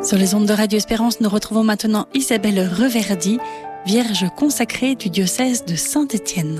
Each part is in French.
Sur les ondes de Radio Espérance, nous retrouvons maintenant Isabelle Reverdy, vierge consacrée du diocèse de Saint-Étienne.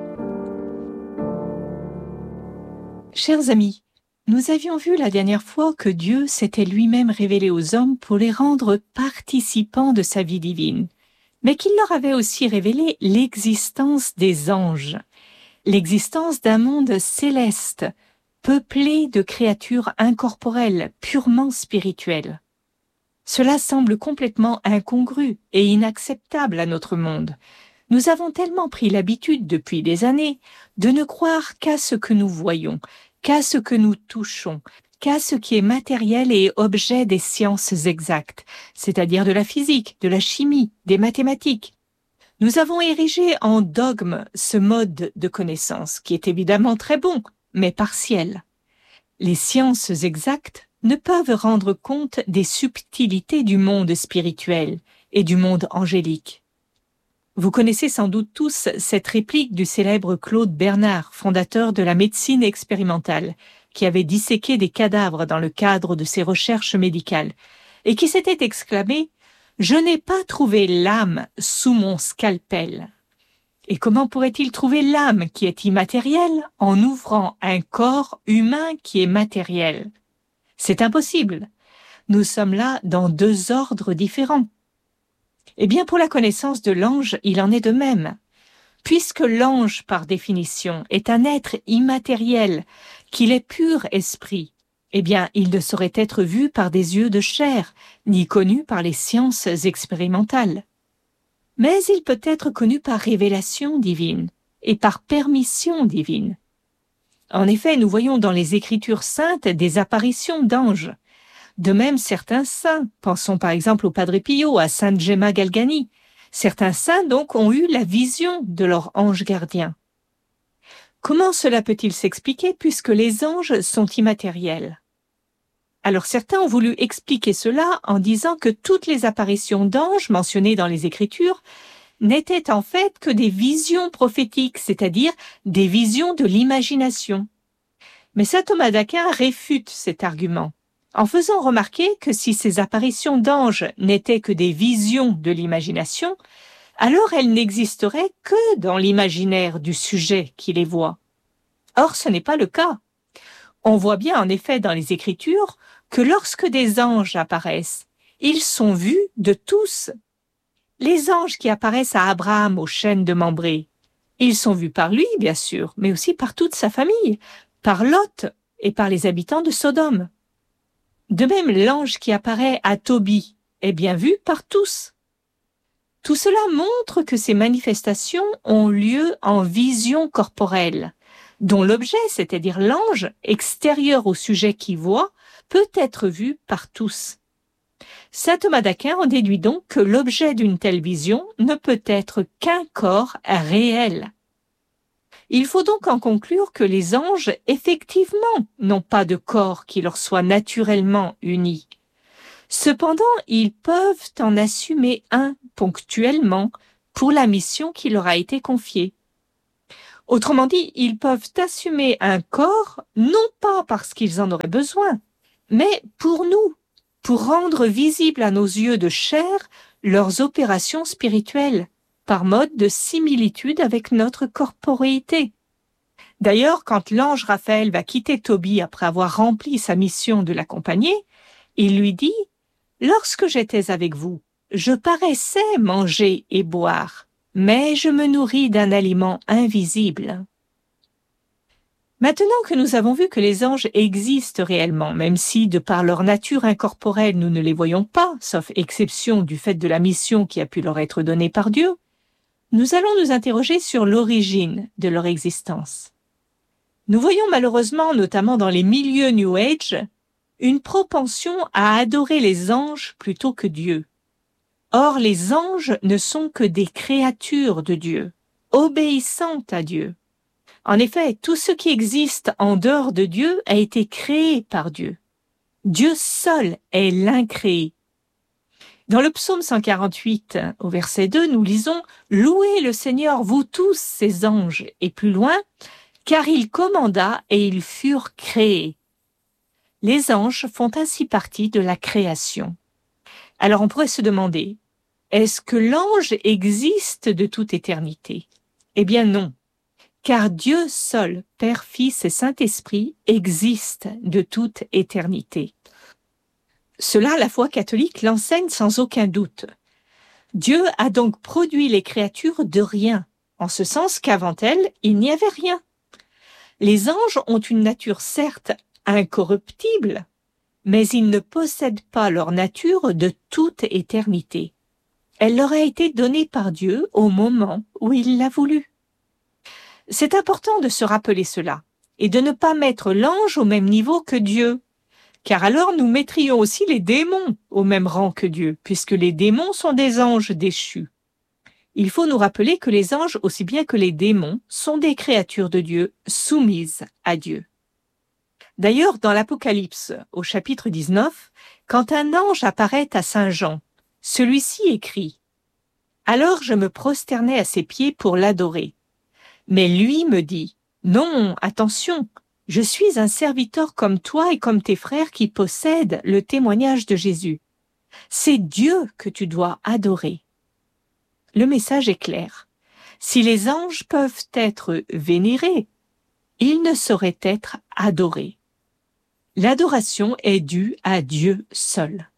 Chers amis, nous avions vu la dernière fois que Dieu s'était lui-même révélé aux hommes pour les rendre participants de sa vie divine, mais qu'il leur avait aussi révélé l'existence des anges, l'existence d'un monde céleste, peuplé de créatures incorporelles, purement spirituelles. Cela semble complètement incongru et inacceptable à notre monde. Nous avons tellement pris l'habitude depuis des années de ne croire qu'à ce que nous voyons, qu'à ce que nous touchons, qu'à ce qui est matériel et objet des sciences exactes, c'est-à-dire de la physique, de la chimie, des mathématiques. Nous avons érigé en dogme ce mode de connaissance, qui est évidemment très bon, mais partiel. Les sciences exactes ne peuvent rendre compte des subtilités du monde spirituel et du monde angélique. Vous connaissez sans doute tous cette réplique du célèbre Claude Bernard, fondateur de la médecine expérimentale, qui avait disséqué des cadavres dans le cadre de ses recherches médicales, et qui s'était exclamé « Je n'ai pas trouvé l'âme sous mon scalpel ». Et comment pourrait-il trouver l'âme qui est immatérielle en ouvrant un corps humain qui est matériel ? C'est impossible. Nous sommes là dans deux ordres différents. Eh bien, pour la connaissance de l'ange, il en est de même. Puisque l'ange, par définition, est un être immatériel, qu'il est pur esprit, eh bien, il ne saurait être vu par des yeux de chair, ni connu par les sciences expérimentales. Mais il peut être connu par révélation divine et par permission divine. En effet, nous voyons dans les Écritures saintes des apparitions d'anges. De même, certains saints, pensons par exemple au Padre Pio, à Sainte Gemma Galgani, certains saints donc ont eu la vision de leur ange gardien. Comment cela peut-il s'expliquer puisque les anges sont immatériels ? Alors certains ont voulu expliquer cela en disant que toutes les apparitions d'anges mentionnées dans les Écritures n'étaient en fait que des visions prophétiques, c'est-à-dire des visions de l'imagination. Mais saint Thomas d'Aquin réfute cet argument, en faisant remarquer que si ces apparitions d'anges n'étaient que des visions de l'imagination, alors elles n'existeraient que dans l'imaginaire du sujet qui les voit. Or, ce n'est pas le cas. On voit bien en effet dans les Écritures que lorsque des anges apparaissent, ils sont vus de tous. Les anges qui apparaissent à Abraham au chêne de Mambré, ils sont vus par lui, bien sûr, mais aussi par toute sa famille, par Lot et par les habitants de Sodome. De même, l'ange qui apparaît à Tobie est bien vu par tous. Tout cela montre que ces manifestations ont lieu en vision corporelle, dont l'objet, c'est-à-dire l'ange, extérieur au sujet qui voit, peut être vu par tous. Saint Thomas d'Aquin en déduit donc que l'objet d'une telle vision ne peut être qu'un corps réel. Il faut donc en conclure que les anges, effectivement, n'ont pas de corps qui leur soit naturellement uni. Cependant, ils peuvent en assumer un ponctuellement pour la mission qui leur a été confiée. Autrement dit, ils peuvent assumer un corps, non pas parce qu'ils en auraient besoin, mais pour nous, pour rendre visibles à nos yeux de chair leurs opérations spirituelles, par mode de similitude avec notre corporéité. D'ailleurs, quand l'ange Raphaël va quitter Tobie après avoir rempli sa mission de l'accompagner, il lui dit « Lorsque j'étais avec vous, je paraissais manger et boire, mais je me nourris d'un aliment invisible. » Maintenant que nous avons vu que les anges existent réellement, même si, de par leur nature incorporelle, nous ne les voyons pas, sauf exception du fait de la mission qui a pu leur être donnée par Dieu, nous allons nous interroger sur l'origine de leur existence. Nous voyons malheureusement, notamment dans les milieux New Age, une propension à adorer les anges plutôt que Dieu. Or, les anges ne sont que des créatures de Dieu, obéissantes à Dieu. En effet, tout ce qui existe en dehors de Dieu a été créé par Dieu. Dieu seul est l'incréé. Dans le psaume 148, au verset 2, nous lisons « Louez le Seigneur, vous tous, ses anges » et plus loin « Car il commanda et ils furent créés ». Les anges font ainsi partie de la création. Alors on pourrait se demander, est-ce que l'ange existe de toute éternité? Eh bien non, car Dieu seul, Père, Fils et Saint-Esprit, existe de toute éternité. Cela, la foi catholique l'enseigne sans aucun doute. Dieu a donc produit les créatures de rien, en ce sens qu'avant elles, il n'y avait rien. Les anges ont une nature certes incorruptible, mais ils ne possèdent pas leur nature de toute éternité. Elle leur a été donnée par Dieu au moment où il l'a voulu. C'est important de se rappeler cela et de ne pas mettre l'ange au même niveau que Dieu, car alors nous mettrions aussi les démons au même rang que Dieu, puisque les démons sont des anges déchus. Il faut nous rappeler que les anges, aussi bien que les démons, sont des créatures de Dieu soumises à Dieu. D'ailleurs, dans l'Apocalypse, au chapitre 19, quand un ange apparaît à Saint Jean, celui-ci écrit « Alors je me prosternai à ses pieds pour l'adorer. Mais lui me dit « Non, attention, je suis un serviteur comme toi et comme tes frères qui possèdent le témoignage de Jésus. C'est Dieu que tu dois adorer. » Le message est clair. Si les anges peuvent être vénérés, ils ne sauraient être adorés. L'adoration est due à Dieu seul.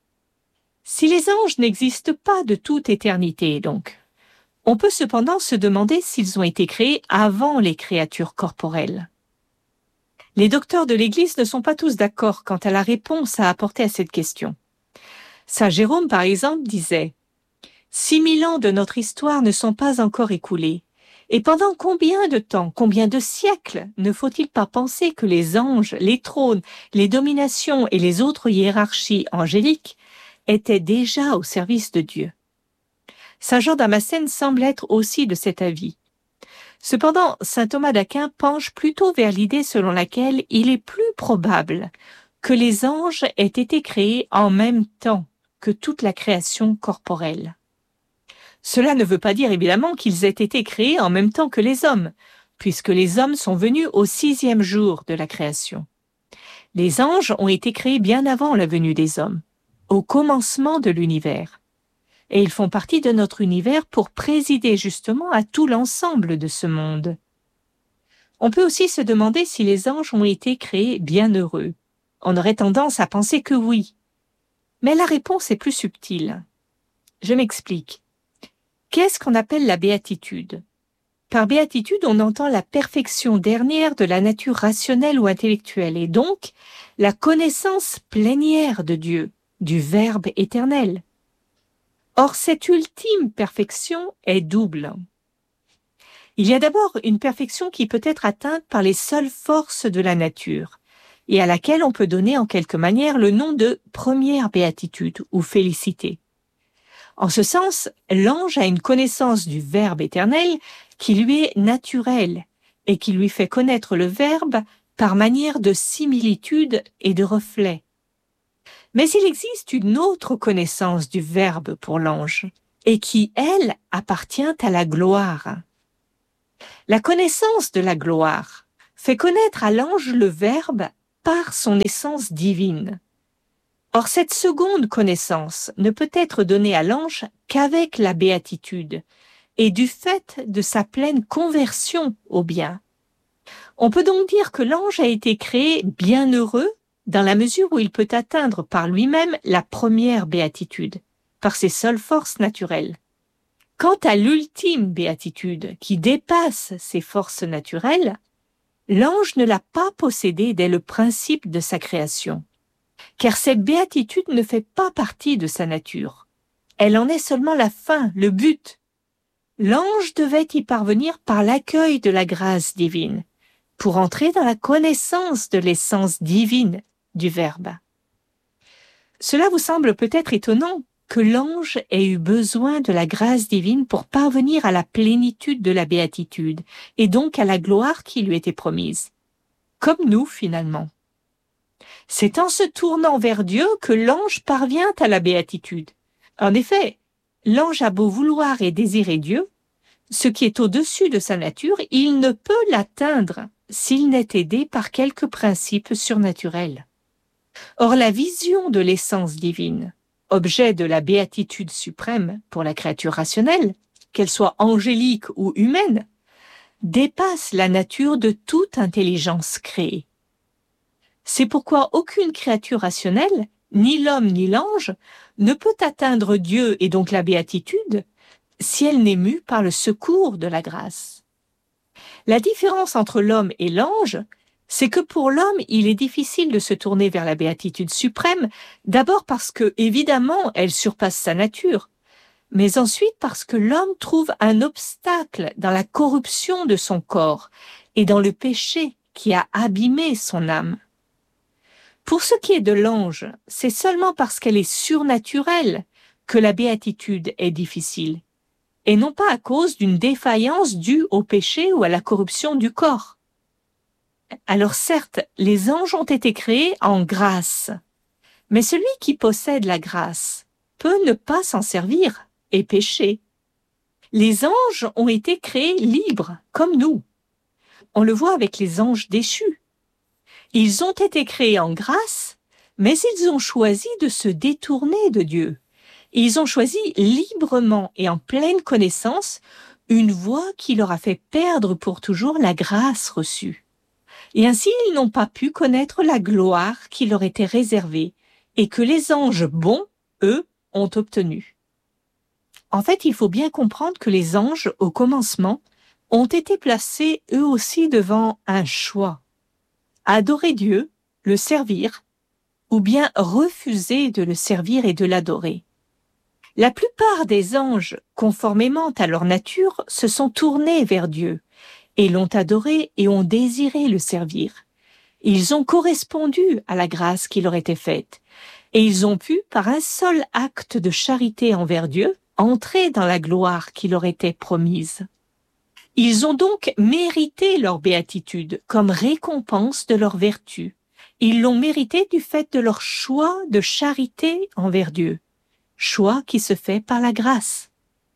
Si les anges n'existent pas de toute éternité, donc, on peut cependant se demander s'ils ont été créés avant les créatures corporelles. Les docteurs de l'Église ne sont pas tous d'accord quant à la réponse à apporter à cette question. Saint Jérôme, par exemple, disait « 6000 ans de notre histoire ne sont pas encore écoulés. Et pendant combien de temps, combien de siècles ne faut-il pas penser que les anges, les trônes, les dominations et les autres hiérarchies angéliques étaient déjà au service de Dieu ?» Saint Jean Damascène semble être aussi de cet avis. Cependant, saint Thomas d'Aquin penche plutôt vers l'idée selon laquelle il est plus probable que les anges aient été créés en même temps que toute la création corporelle. Cela ne veut pas dire évidemment qu'ils aient été créés en même temps que les hommes, puisque les hommes sont venus au 6e jour de la création. Les anges ont été créés bien avant la venue des hommes, au commencement de l'univers. Et ils font partie de notre univers pour présider justement à tout l'ensemble de ce monde. On peut aussi se demander si les anges ont été créés bienheureux. On aurait tendance à penser que oui. Mais la réponse est plus subtile. Je m'explique. Qu'est-ce qu'on appelle la béatitude? Par béatitude, on entend la perfection dernière de la nature rationnelle ou intellectuelle, et donc la connaissance plénière de Dieu, du Verbe éternel. Or, cette ultime perfection est double. Il y a d'abord une perfection qui peut être atteinte par les seules forces de la nature, et à laquelle on peut donner en quelque manière le nom de première béatitude ou félicité. En ce sens, l'ange a une connaissance du Verbe éternel qui lui est naturelle et qui lui fait connaître le Verbe par manière de similitude et de reflet. Mais il existe une autre connaissance du Verbe pour l'ange, et qui, elle, appartient à la gloire. La connaissance de la gloire fait connaître à l'ange le Verbe par son essence divine. Or, cette seconde connaissance ne peut être donnée à l'ange qu'avec la béatitude, et du fait de sa pleine conversion au bien. On peut donc dire que l'ange a été créé bienheureux, dans la mesure où il peut atteindre par lui-même la première béatitude, par ses seules forces naturelles. Quant à l'ultime béatitude, qui dépasse ses forces naturelles, l'ange ne l'a pas possédée dès le principe de sa création, car cette béatitude ne fait pas partie de sa nature. Elle en est seulement la fin, le but. L'ange devait y parvenir par l'accueil de la grâce divine, pour entrer dans la connaissance de l'essence divine du Verbe. Cela vous semble peut-être étonnant que l'ange ait eu besoin de la grâce divine pour parvenir à la plénitude de la béatitude et donc à la gloire qui lui était promise. Comme nous, finalement. C'est en se tournant vers Dieu que l'ange parvient à la béatitude. En effet, l'ange a beau vouloir et désirer Dieu, ce qui est au-dessus de sa nature, il ne peut l'atteindre s'il n'est aidé par quelques principes surnaturels. Or, la vision de l'essence divine, objet de la béatitude suprême pour la créature rationnelle, qu'elle soit angélique ou humaine, dépasse la nature de toute intelligence créée. C'est pourquoi aucune créature rationnelle, ni l'homme ni l'ange, ne peut atteindre Dieu et donc la béatitude si elle n'est mue par le secours de la grâce. La différence entre l'homme et l'ange, c'est que pour l'homme, il est difficile de se tourner vers la béatitude suprême, d'abord parce que, évidemment, elle surpasse sa nature, mais ensuite parce que l'homme trouve un obstacle dans la corruption de son corps et dans le péché qui a abîmé son âme. Pour ce qui est de l'ange, c'est seulement parce qu'elle est surnaturelle que la béatitude est difficile, et non pas à cause d'une défaillance due au péché ou à la corruption du corps. Alors certes, les anges ont été créés en grâce, mais celui qui possède la grâce peut ne pas s'en servir et pécher. Les anges ont été créés libres, comme nous. On le voit avec les anges déchus. Ils ont été créés en grâce, mais ils ont choisi de se détourner de Dieu. Ils ont choisi librement et en pleine connaissance une voie qui leur a fait perdre pour toujours la grâce reçue. Et ainsi, ils n'ont pas pu connaître la gloire qui leur était réservée et que les anges bons, eux, ont obtenue. En fait, il faut bien comprendre que les anges, au commencement, ont été placés eux aussi devant un choix. Adorer Dieu, le servir, ou bien refuser de le servir et de l'adorer. La plupart des anges, conformément à leur nature, se sont tournés vers Dieu et l'ont adoré et ont désiré le servir. Ils ont correspondu à la grâce qui leur était faite et ils ont pu, par un seul acte de charité envers Dieu, entrer dans la gloire qui leur était promise. Ils ont donc mérité leur béatitude comme récompense de leur vertu. Ils l'ont mérité du fait de leur choix de charité envers Dieu, choix qui se fait par la grâce.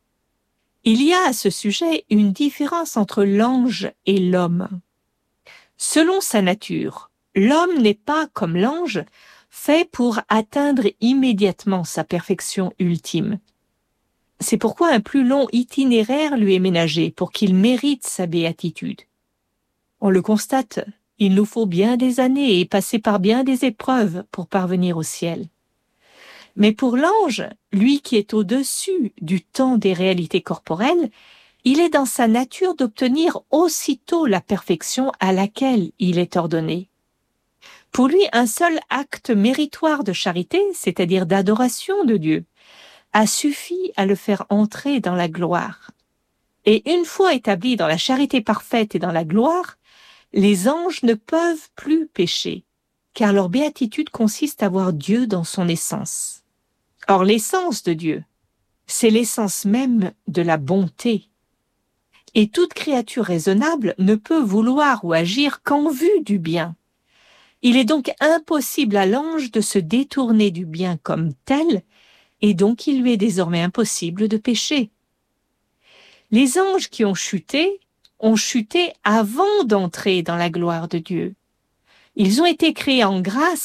Il y a à ce sujet une différence entre l'ange et l'homme. Selon sa nature, l'homme n'est pas, comme l'ange, fait pour atteindre immédiatement sa perfection ultime. C'est pourquoi un plus long itinéraire lui est ménagé pour qu'il mérite sa béatitude. On le constate, il nous faut bien des années et passer par bien des épreuves pour parvenir au ciel. Mais pour l'ange, lui qui est au-dessus du temps des réalités corporelles, il est dans sa nature d'obtenir aussitôt la perfection à laquelle il est ordonné. Pour lui, un seul acte méritoire de charité, c'est-à-dire d'adoration de Dieu, a suffi à le faire entrer dans la gloire. Et une fois établi dans la charité parfaite et dans la gloire, les anges ne peuvent plus pécher, car leur béatitude consiste à voir Dieu dans son essence. Or, l'essence de Dieu, c'est l'essence même de la bonté. Et toute créature raisonnable ne peut vouloir ou agir qu'en vue du bien. Il est donc impossible à l'ange de se détourner du bien comme tel, et donc il lui est désormais impossible de pécher. Les anges qui ont chuté avant d'entrer dans la gloire de Dieu. Ils ont été créés en grâce